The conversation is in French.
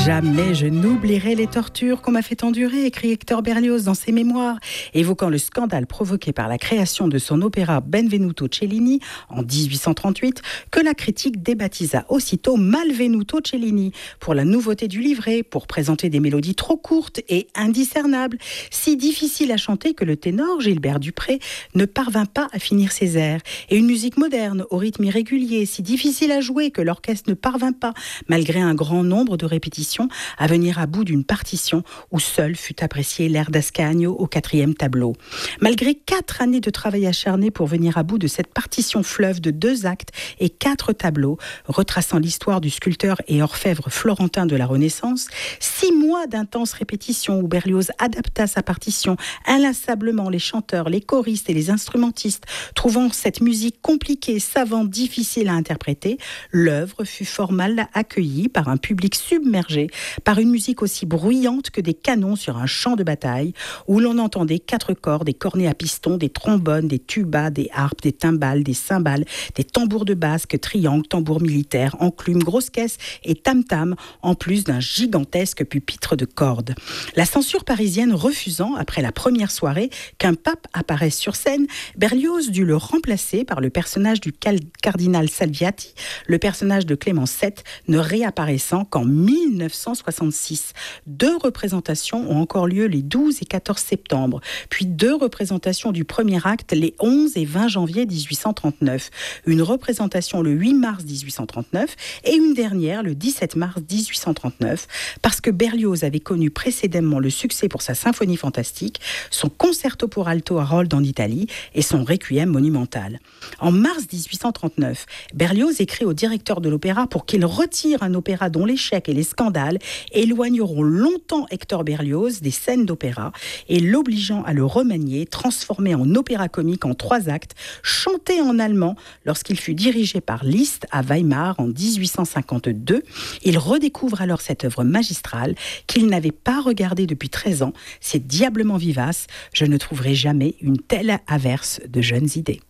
Jamais je n'oublierai les tortures qu'on m'a fait endurer, écrit Hector Berlioz dans ses mémoires, évoquant le scandale provoqué par la création de son opéra Benvenuto Cellini en 1838, que la critique débaptisa aussitôt Malvenuto Cellini, pour la nouveauté du livret, pour présenter des mélodies trop courtes et indiscernables, si difficiles à chanter que le ténor Gilbert Dupré ne parvint pas à finir ses airs, et une musique moderne au rythme irrégulier, si difficile à jouer que l'orchestre ne parvint pas, malgré un grand nombre de répétitions, à venir à bout d'une partition où seul fut apprécié l'air d'Ascanio au 4e tableau. Malgré 4 années de travail acharné pour venir à bout de cette partition fleuve de 2 actes et 4 tableaux, retraçant l'histoire du sculpteur et orfèvre florentin de la Renaissance, 6 mois d'intenses répétitions où Berlioz adapta sa partition inlassablement, les chanteurs, les choristes et les instrumentistes trouvant cette musique compliquée, savante, difficile à interpréter, l'œuvre fut fort mal accueillie par un public submergé par une musique aussi bruyante que des canons sur un champ de bataille, où l'on entendait 4 cordes, des cornets à piston, des trombones, des tubas, des harpes, des timbales, des cymbales, des tambours de basque, triangles, tambours militaires, enclumes, grosses caisses et tam-tam, en plus d'un gigantesque pupitre de cordes. La censure parisienne refusant, après la première soirée, qu'un pape apparaisse sur scène, Berlioz dut le remplacer par le personnage du cardinal Salviati, le personnage de Clément VII, ne réapparaissant qu'en 1966. 2 représentations ont encore lieu les 12 et 14 septembre, puis 2 représentations du premier acte les 11 et 20 janvier 1839, une représentation le 8 mars 1839 et une dernière le 17 mars 1839, parce que Berlioz avait connu précédemment le succès pour sa symphonie fantastique, son concerto pour alto Harold en Italie et son requiem monumental. En mars 1839, Berlioz écrit au directeur de l'opéra pour qu'il retire un opéra dont l'échec et les scandales éloigneront longtemps Hector Berlioz des scènes d'opéra et l'obligeant à le remanier, transformé en opéra comique en 3 actes, chanté en allemand lorsqu'il fut dirigé par Liszt à Weimar en 1852. Il redécouvre alors cette œuvre magistrale qu'il n'avait pas regardée depuis 13 ans. C'est diablement vivace. Je ne trouverai jamais une telle averse de jeunes idées.